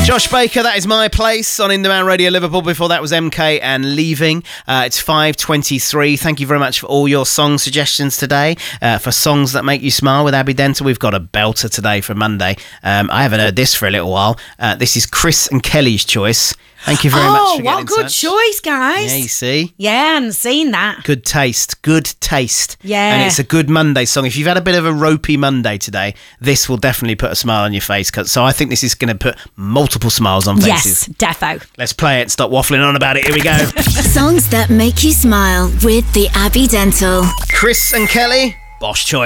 Josh Baker, that is My Place on In Demand Radio Liverpool. Before that was MK and Leaving. It's 5:23. Thank you very much for all your song suggestions today. For songs that make you smile with Abby Dental, we've got a belter today for Monday. I haven't heard this for a little while. This is Chris and Kelly's choice. Thank you very much for getting in touch. Oh, what good choice, guys. Yeah, you see? Yeah, I hadn't seen that. Good taste. Good taste. Yeah. And it's a good Monday song. If you've had a bit of a ropey Monday today, this will definitely put a smile on your face. So I think this is going to put multiple smiles on faces. Yes, defo. Let's play it. Stop waffling on about it. Here we go. Songs that make you smile with the Abby Dental. Chris and Kelly, Boss Choice.